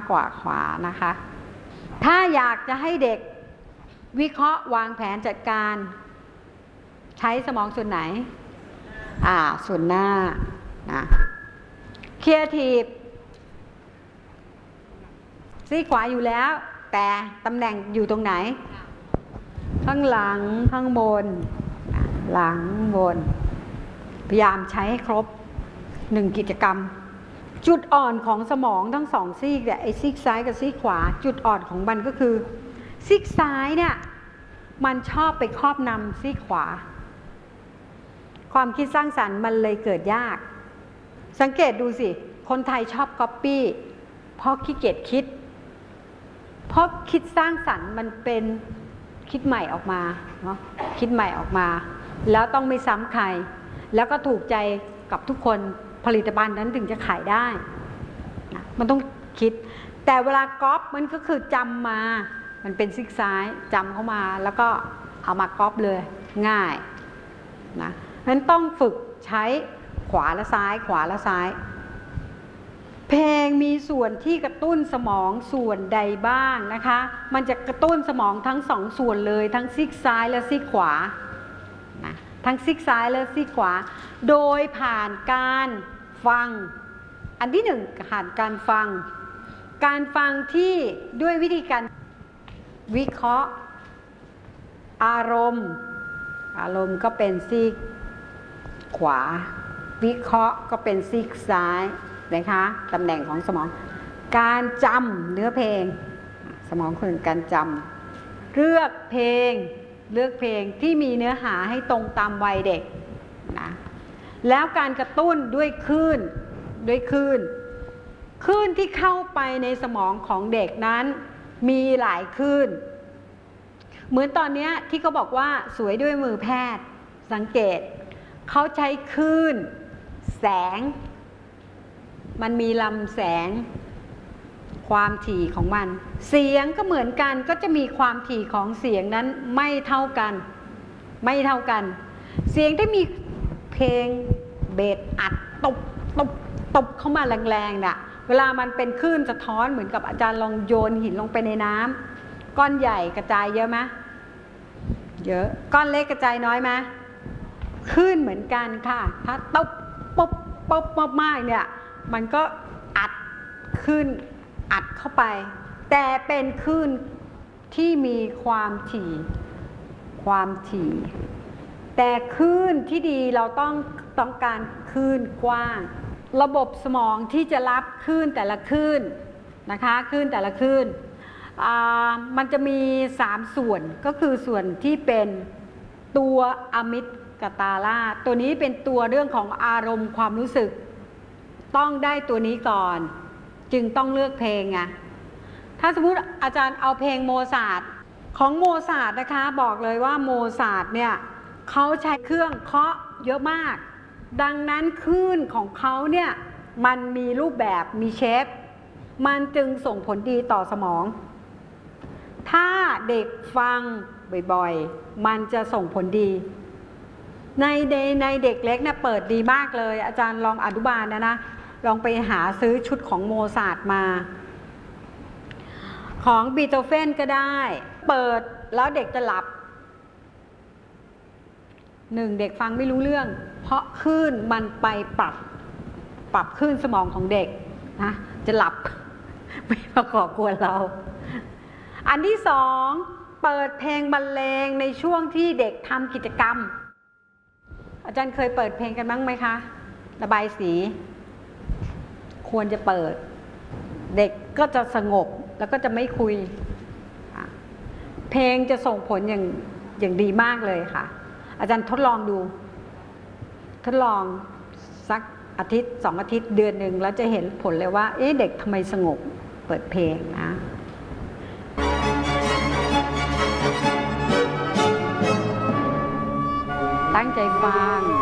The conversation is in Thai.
กว่าขวานะคะถ้าอยากจะให้เด็กวิเคราะห์วางแผนจัดการใช้สมองส่วนไหนส่วนหน้านะครีเอทีฟซีกขวาอยู่แล้วแต่ตำแหน่งอยู่ตรงไหนข้างหลังข้างบนหลังบนพยายามใช้ให้ครบ1กิจกรรมจุดอ่อนของสมองทั้งสองซีกเนี่ยไอ้ซีกซ้ายกับซีกขวาจุดอ่อนของมันก็คือซีกซ้ายเนี่ยมันชอบไปครอบนำซีกขวาความคิดสร้างสรรค์มันเลยเกิดยากสังเกตดูสิคนไทยชอบก๊อปปี้เพราะขี้เกียจคิดเพราะคิดสร้างสรรค์มันเป็นคิดใหม่ออกมาเนาะคิดใหม่ออกมาแล้วต้องไม่ซ้ำใครแล้วก็ถูกใจกับทุกคนผลิตภัณฑ์นั้นถึงจะขายได้นะมันต้องคิดแต่เวลาก๊อปมันก็คือจำมามันเป็นซิกซ้ายจำเข้ามาแล้วก็เอามาก๊อปเลยง่ายนะนั้นต้องฝึกใช้ขวาและซ้ายขวาและซ้ายเพลงมีส่วนที่กระตุ้นสมองส่วนใดบ้างนะคะมันจะกระตุ้นสมองทั้งสองส่วนเลยทั้งซีกซ้ายและซีกขวานะทั้งซีกซ้ายและซีกขวาโดยผ่านการฟังอันที่หนึ่งผ่านการฟังที่ด้วยวิธีการวิเคราะห์อารมณ์ก็เป็นซีกขวาวิเคราะห์ก็เป็นซีกซ้ายนะคะตำแหน่งของสมองการจำเนื้อเพลงสมองคือการจำเลือกเพลงที่มีเนื้อหาให้ตรงตามวัยเด็กนะแล้วการกระตุ้นด้วยคลื่นที่เข้าไปในสมองของเด็กนั้นมีหลายคลื่นเหมือนตอนนี้ที่เขาบอกว่าสวยด้วยมือแพทย์สังเกตเขาใช้คลื่นแสงมันมีลำแสงความถี่ของมันเสียงก็เหมือนกันก็จะมีความถี่ของเสียงนั้นไม่เท่ากันเสียงที่มีเพลงเบสอัดตบเข้ามาแรงๆน่ะเวลามันเป็นคลื่นสะท้อนเหมือนกับอาจารย์ลองโยนหินลงไปในน้ำก้อนใหญ่กระจายเยอะไหมเยอะก้อนเล็กกระจายน้อยไหมคลื่นเหมือนกันค่ะถ้าตบป๊บมากเนี่ยมันก็อัดขึ้นอัดเข้าไปแต่เป็นคลื่นที่มีความถี่แต่คลื่นที่ดีเราต้องการคลื่นกว้างระบบสมองที่จะรับคลื่นแต่ละคลื่นนะคะคลื่นแต่ละคลื่นมันจะมี3ส่วนก็คือส่วนที่เป็นตัวอะมิกตาลาตัวนี้เป็นตัวเรื่องของอารมณ์ความรู้สึกต้องได้ตัวนี้ก่อนจึงต้องเลือกเพลงไงถ้าสมมุติอาจารย์เอาเพลงโมซาร์ทของโมซาร์ทนะคะบอกเลยว่าโมซาร์ทเนี่ยเขาใช้เครื่องเคาะเยอะมากดังนั้นคลื่นของเขาเนี่ยมันมีรูปแบบมีเชฟมันจึงส่งผลดีต่อสมองถ้าเด็กฟังบ่อยๆมันจะส่งผลดีในเด็กเล็กเนี่ยเปิดดีมากเลยอาจารย์ลองอนุบาลนะลองไปหาซื้อชุดของโมซาร์ทมาของบีโธเฟนก็ได้เปิดแล้วเด็กจะหลับเด็กฟังไม่รู้เรื่องเพราะคลื่นมันไปปรับคลื่นสมองของเด็กนะจะหลับไม่มาก่อกวนเราอันที่2เปิดเพลงบรรเลงในช่วงที่เด็กทำกิจกรรมอาจารย์เคยเปิดเพลงกันบ้างไหมคะระบายสีควรจะเปิดเด็กก็จะสงบแล้วก็จะไม่คุยเพลงจะส่งผลอย่างดีมากเลยค่ะอาจารย์ทดลองดูทดลองสักอาทิตย์2 อาทิตย์เดือนหนึ่งแล้วจะเห็นผลเลยว่าเด็กทำไมสงบเปิดเพลงนะตั้งใจฟัง